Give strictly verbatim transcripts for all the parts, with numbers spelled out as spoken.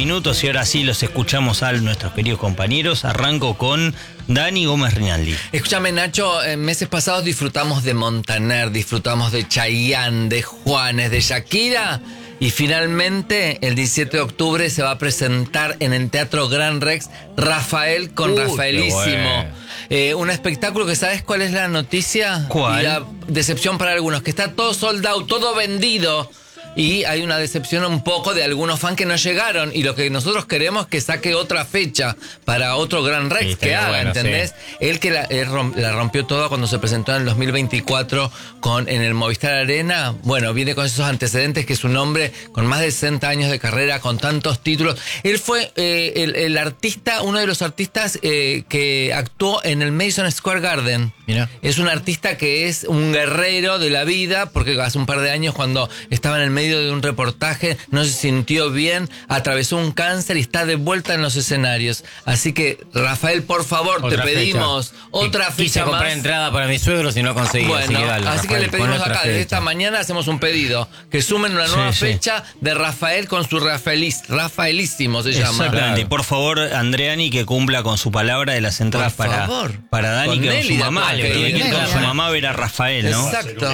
minutos y ahora sí los escuchamos a nuestros queridos compañeros. Arranco con Dani Gómez Rinaldi. Escúchame, Nacho, en meses pasados disfrutamos de Montaner, disfrutamos de Chayanne, de Juanes, de Shakira. Y finalmente, el diecisiete de octubre se va a presentar en el Teatro Gran Rex Rafael con Uy, Rafaelísimo. Eh, un espectáculo que, ¿sabes cuál es la noticia? ¿Cuál? Y la decepción para algunos, que está todo sold out, todo vendido. Y hay una decepción un poco de algunos fans que no llegaron. Y lo que nosotros queremos es que saque otra fecha para otro Gran Rex, sí, que haga, bueno, ¿entendés? Sí. Él que la, él romp, la rompió toda cuando se presentó en el dos mil veinticuatro con, en el Movistar Arena. Bueno, viene con esos antecedentes, que es un hombre con más de sesenta años de carrera, con tantos títulos. Él fue eh, el, el artista, uno de los artistas eh, que actuó en el Madison Square Garden. Mira. Es un artista que es un guerrero de la vida, porque hace un par de años, cuando estaba en el medio de un reportaje, no se sintió bien, atravesó un cáncer y está de vuelta en los escenarios. Así que, Rafael, por favor, otra te pedimos fecha. otra fecha Quise más. comprar entrada para mis suegros y no conseguí. Bueno, así que, dale, así Rafael, que le pedimos acá, fecha. desde esta mañana hacemos un pedido, que sumen una nueva sí, fecha sí. de Rafael con su Rafaelis, Rafaelísimo se llama. Exactamente. Claro. Por favor, Andreani, que cumpla con su palabra de las entradas por para, favor. para Dani, Con que con Nelly, su mamá. dale, Le tiene que ir con Nelly. su mamá a ver a Rafael, ¿no? Exacto.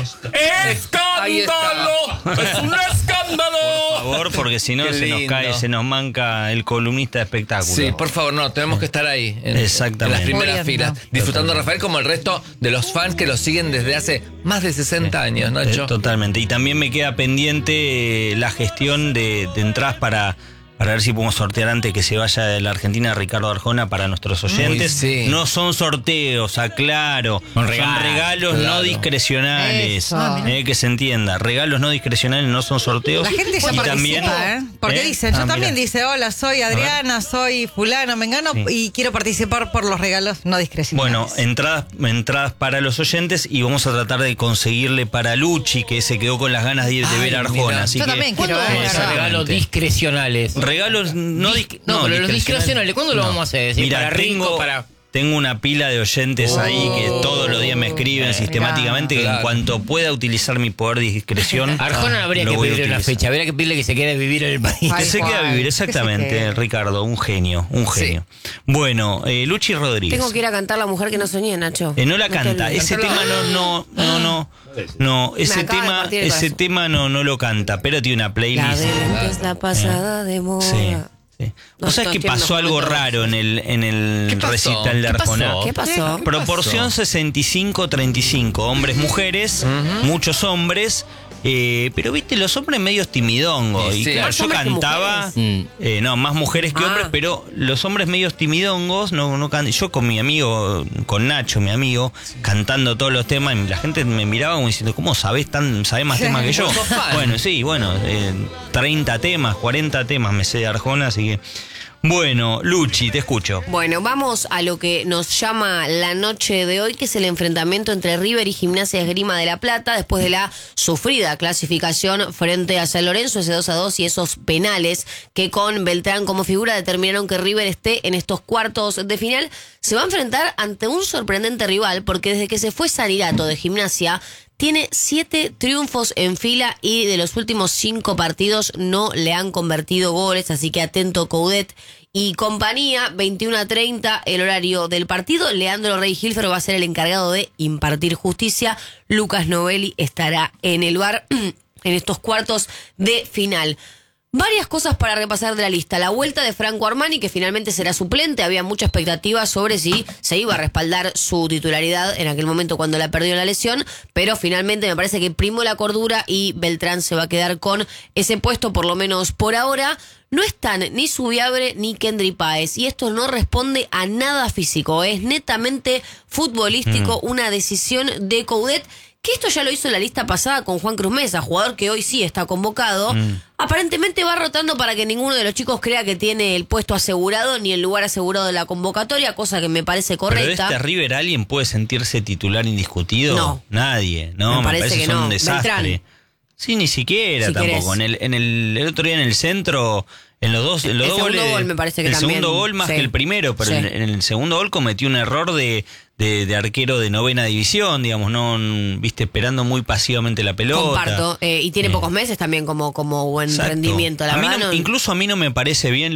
¡Escándalo! ¡Es un escándalo! Por favor, porque si no Qué se nos lindo. cae, se nos manca el columnista de espectáculo. Sí, por favor, no, tenemos que estar ahí, en, Exactamente. en las primeras Muy filas, lindo. disfrutando a Rafael como el resto de los fans que lo siguen desde hace más de sesenta años, Nacho. Eh, Totalmente. Y también me queda pendiente eh, la gestión de, de entradas para, para ver si podemos sortear antes que se vaya de la Argentina Ricardo Arjona para nuestros oyentes. sí. No son sorteos, aclaro. Son regalos, regalos claro. no discrecionales. Eso. Eh, que se entienda. Regalos no discrecionales no son sorteos. La gente ya Y participa, también, ¿eh? Porque ¿eh? dicen, yo Ah, también mira. dice, hola, soy Adriana, soy fulano, mengano, Sí. y quiero participar por los regalos no discrecionales. Bueno, entradas, entradas para los oyentes y vamos a tratar de conseguirle para Luchi, que se quedó con las ganas de ir de Ay, ver a Arjona. mira. Así Yo que, también quiero ver. Exactamente. Regalos discrecionales. Regalos no, Dis- dis- no, pero los discrecionales, ¿cuándo lo vamos a hacer? ¿Sí? Mira, para rico, tengo, para... tengo una pila de oyentes Oh. ahí que todos los días me escriben sistemáticamente que Claro. en cuanto pueda utilizar mi poder de discreción, Arjona habría lo que voy a pedirle una utilizar. fecha, habría que pedirle que se quede vivir en el país. Que Tal se quede a cual. vivir, Que se exactamente, quede. Ricardo, un genio, un Sí. genio. Bueno, eh, Luchi Rodríguez. Tengo que ir a cantar La Mujer que no soñé, Nacho. Eh, no la Me canta, quedo- ese tema no, no, no, no, no, ese acaba de tema, partir el ese corazón. tema no, no lo canta, pero tiene una La playlist. de es la pasada de moda. Sí, sí. No, ¿Vos sabés no que entiendo pasó algo momentos. raro en el, en el ¿Qué pasó? recital de ¿Qué pasó? Arjona? ¿Qué pasó? Proporción sesenta y cinco treinta y cinco, hombres, mujeres, muchos hombres. Eh, pero viste, los hombres medios timidongos. Sí, Y sí. claro, ¿Más yo hombres que cantaba, mujeres? eh, no, más mujeres que Ah. hombres, pero los hombres medios timidongos no, no can- yo con mi amigo, con Nacho, mi amigo, cantando todos los temas, y la gente me miraba como diciendo, ¿cómo sabés tan, sabés más temas que yo? Sos fan. Bueno, sí, bueno, eh, treinta temas, cuarenta temas me sé de Arjona, así que. Bueno, Luchi, te escucho. Bueno, vamos a lo que nos llama la noche de hoy, que es el enfrentamiento entre River y Gimnasia Esgrima de La Plata, después de la sufrida clasificación frente a San Lorenzo, ese dos a dos y esos penales que con Beltrán como figura determinaron que River esté en estos cuartos de final. Se va a enfrentar ante un sorprendente rival, porque desde que se fue Sanirato de Gimnasia, tiene siete triunfos en fila y de los últimos cinco partidos no le han convertido goles, así que atento Coudet y compañía. Veintiuno a treinta el horario del partido. Leandro Rey Hilfer va a ser el encargado de impartir justicia. Lucas Novelli estará en el bar en estos cuartos de final. Varias cosas para repasar de la lista. La vuelta de Franco Armani, que finalmente será suplente. Había mucha expectativa sobre si se iba a respaldar su titularidad en aquel momento cuando la perdió la lesión, pero finalmente me parece que primó la cordura y Beltrán se va a quedar con ese puesto, por lo menos por ahora. No están ni Subiabre ni Kendry Páez, y esto no responde a nada físico, es netamente futbolístico, mm. una decisión de Coudet, que esto ya lo hizo en la lista pasada con Juan Cruz Mesa, jugador que hoy sí está convocado. Mm. Aparentemente va rotando para que ninguno de los chicos crea que tiene el puesto asegurado ni el lugar asegurado de la convocatoria, cosa que me parece correcta. ¿Pero de este River alguien puede sentirse titular indiscutido? No. Nadie, ¿no? Me Me parece parece, que que es no. un desastre. Beltrán. Sí, ni siquiera Si tampoco. querés. En el, en el, el otro día en el centro, en los dos, en los El dos segundo goles, gol me parece que el también, segundo gol más sí. que el primero, pero Sí. en, en el segundo gol cometió un error de, de, de arquero de novena división, digamos, no, viste, esperando muy pasivamente la pelota. Comparto, eh, y tiene Eh. pocos meses también como, como buen Exacto. rendimiento, la a mí verdad. no- no- incluso a mí no me parece bien